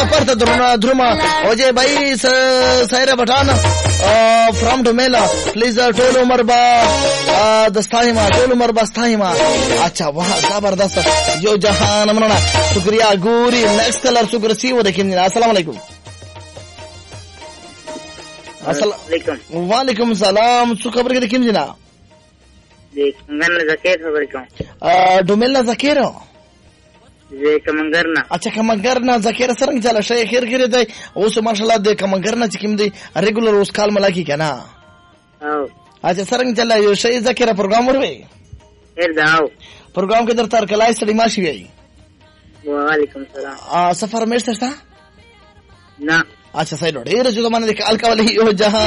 پرته درما وجه بھائی سایره بټان from Dumela please ټول عمر با دستایما ټول عمر بستایما اچھا واه زبردست یو جهان مننه شکریہ ګوري نیکسٹ کلر څوک رسیو د کیم السلام علیکم السلام علیکم وعلیکم السلام څو خبر کې د کیم جنا د کمنګر زکیر خبر کوم ډوملا زکیر زه کمنګر نه اچھا کمنګر نه زکیر سره چلا شي خیر خیر دی اوس ماشاءالله د کمنګر نه چې کیم دی ریګولر اوس کال ملاکی کنه او اچھا سره چلا یو شي زکیر پروګرام وروي خیر داو پروګرام کې در تر کلای سړی ماشي وي وعلیکم السلام سفر مې سره نه اچھا صحیح ډېر چې زمانه د کال کولې یو جهان